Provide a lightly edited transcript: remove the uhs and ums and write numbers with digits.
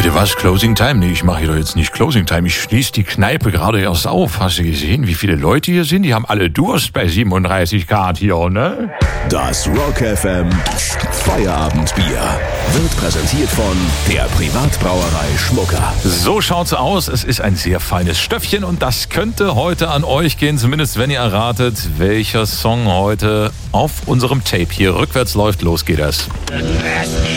Bitte was? Closing Time? Nee, ich mache hier doch jetzt nicht Closing Time. Ich schließe die Kneipe gerade erst auf. Hast du gesehen, wie viele Leute hier sind? Die haben alle Durst bei 37 Grad hier, ne? Das Rock FM Feierabendbier wird präsentiert von der Privatbrauerei Schmucker. So schaut's aus. Es ist ein sehr feines Stöffchen und das könnte heute an euch gehen, zumindest wenn ihr erratet, welcher Song heute auf unserem Tape hier rückwärts läuft. Los geht es.